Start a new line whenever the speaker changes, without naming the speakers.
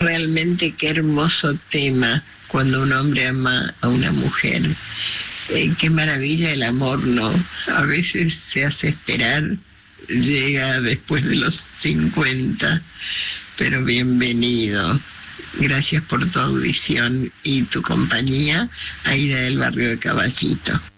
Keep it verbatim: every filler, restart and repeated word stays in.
Realmente qué hermoso tema cuando un hombre ama a una mujer. Eh, qué maravilla el amor, ¿no? A veces se hace esperar, llega después de los cincuenta, pero bienvenido. Gracias por tu audición y tu compañía, Aida del barrio de Caballito.